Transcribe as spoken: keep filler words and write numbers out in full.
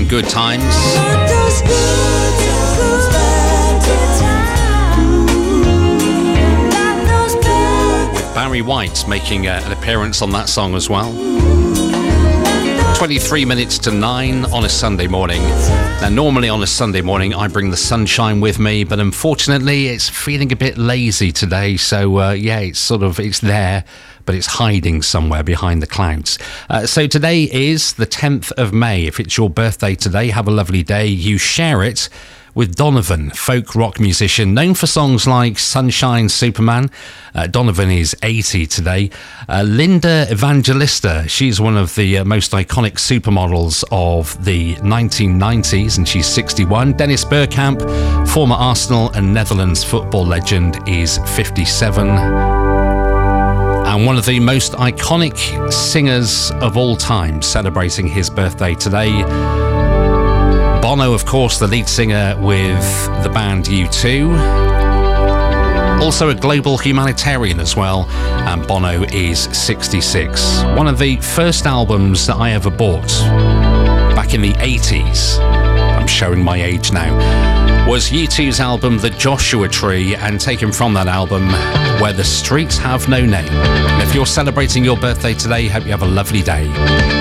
good times. With Barry White making uh, an appearance on that song as well. twenty-three minutes to nine on a Sunday morning. Now, normally on a Sunday morning, I bring the sunshine with me, but unfortunately, it's feeling a bit lazy today. So, uh, yeah, it's sort of, it's there, but it's hiding somewhere behind the clouds. Uh, so today is the tenth of May. If it's your birthday today, have a lovely day. You share it with Donovan, folk rock musician, known for songs like Sunshine Superman. Uh, Donovan is eighty today. Uh, Linda Evangelista, she's one of the uh, most iconic supermodels of the nineteen nineties, and she's sixty-one. Dennis Bergkamp, former Arsenal and Netherlands football legend, is fifty-seven. And one of the most iconic singers of all time, celebrating his birthday today, Bono, of course, the lead singer with the band U two. Also a global humanitarian as well, and Bono is sixty-six. One of the first albums that I ever bought back in the eighties, I'm showing my age now, was U two's album The Joshua Tree, and taken from that album, Where the Streets Have No Name. And if you're celebrating your birthday today, hope you have a lovely day.